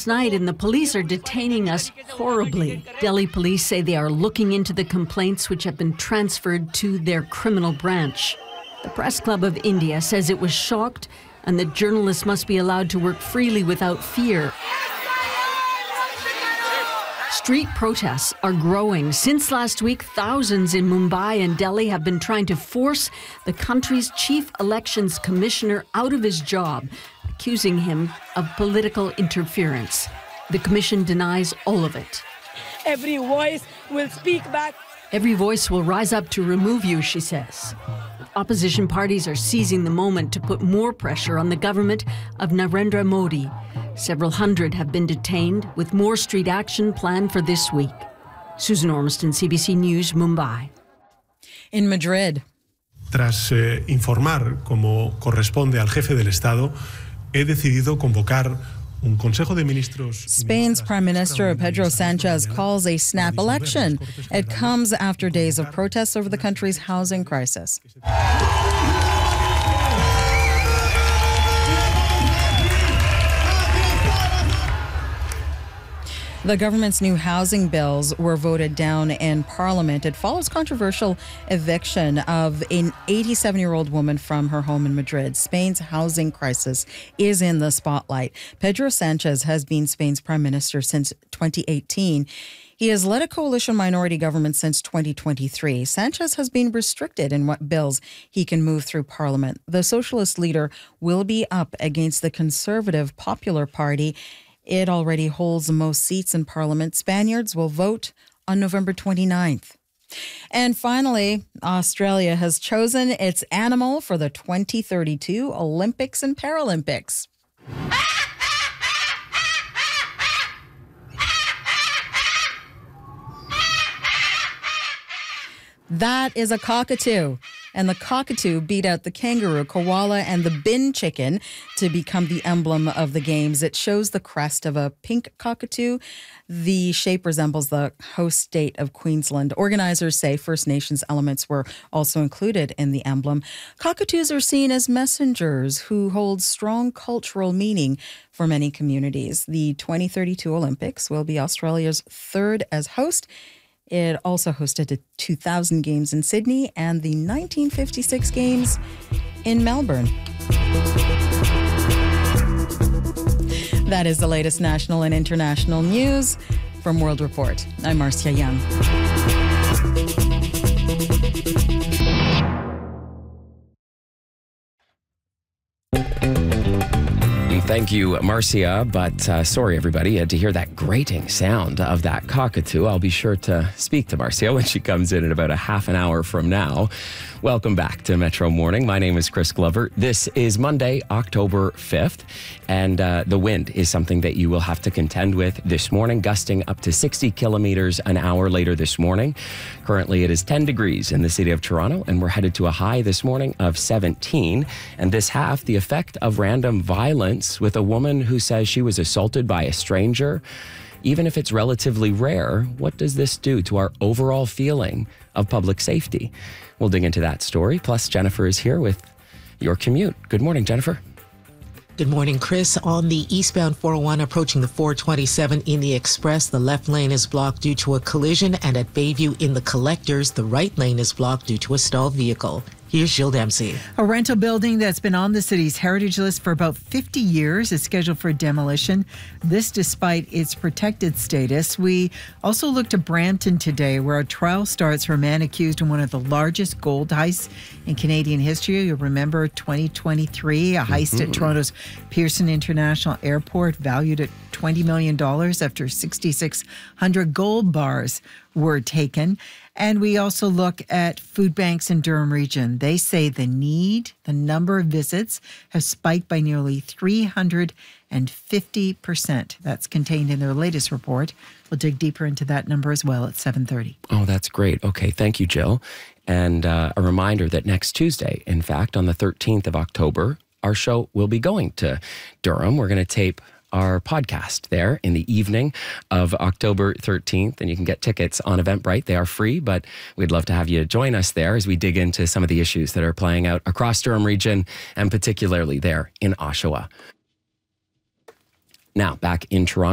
last night, and the police are detaining us horribly. Delhi police say they are looking into the complaints which have been transferred to their criminal branch. The Press Club of India says it was shocked and that journalists must be allowed to work freely without fear. Street protests are growing. Since last week, thousands in Mumbai and Delhi have been trying to force the country's chief elections commissioner out of his job, accusing him of political interference. The commission denies all of it. Every voice will speak back. Every voice will rise up to remove you, she says. Opposition parties are seizing the moment to put more pressure on the government of Narendra Modi. Several hundred have been detained, with more street action planned for this week. Susan Ormiston, CBC News, Mumbai. In Madrid. Tras informar, como corresponde al jefe del Estado, he decidido convocar un Consejo de Ministros. Spain's Prime Minister Pedro Sanchez calls a snap election. It comes after days of protests over the country's housing crisis. The government's new housing bills were voted down in Parliament. It follows controversial eviction of an 87-year-old woman from her home in Madrid. Spain's housing crisis is in the spotlight. Pedro Sanchez has been Spain's prime minister since 2018. He has led a coalition minority government since 2023. Sanchez has been restricted in what bills he can move through Parliament. The socialist leader will be up against the Conservative Popular Party. It already holds the most seats in Parliament. Spaniards will vote on November 29th. And finally, Australia has chosen its animal for the 2032 Olympics and Paralympics. That is a cockatoo. And the cockatoo beat out the kangaroo, koala, and the bin chicken to become the emblem of the games. It shows the crest of a pink cockatoo. The shape resembles the host state of Queensland. Organizers say First Nations elements were also included in the emblem. Cockatoos are seen as messengers who hold strong cultural meaning for many communities. The 2032 Olympics will be Australia's third as host. It also hosted the 2000 Games in Sydney and the 1956 Games in Melbourne. That is the latest national and international news from World Report. I'm Marcia Young. Thank you, Marcia, but sorry, everybody, you had to hear that grating sound of that cockatoo. I'll be sure to speak to Marcia when she comes in about a half an hour from now. Welcome back to Metro Morning. My name is Chris Glover. This is Monday, October 5th, and the wind is something that you will have to contend with this morning, gusting up to 60 kilometers an hour later this morning. Currently, it is 10 degrees in the city of Toronto, and we're headed to a high this morning of 17. And this half, the effect of random violence with a woman who says she was assaulted by a stranger. Even if it's relatively rare, what does this do to our overall feeling of public safety? We'll dig into that story. Plus, Jennifer is here with your commute. Good morning, Jennifer. Good morning, Chris. On the eastbound 401 approaching the 427 in the Express, the left lane is blocked due to a collision, and at Bayview in the Collectors, the right lane is blocked due to a stalled vehicle. Here's Jill Dempsey. A rental building that's been on the city's heritage list for about 50 years is scheduled for demolition. This despite its protected status. We also looked to Brampton today, where a trial starts for a man accused in one of the largest gold heists in Canadian history. You'll remember 2023, a heist at Toronto's Pearson International Airport valued at $20 million after 6,600 gold bars were taken. And we also look at food banks in Durham region. They say the number of visits have spiked by nearly 350%. That's contained in their latest report. We'll dig deeper into that number as well at 7:30. Oh, that's great. Okay, thank you, Jill. And a reminder that next Tuesday, in fact, on the 13th of October, our show will be going to Durham. We're going to tape our podcast there in the evening of October 13th, and you can get tickets on Eventbrite. They are free, but we'd love to have you join us there as we dig into some of the issues that are playing out across Durham region and particularly there in Oshawa. Now, back in Toronto.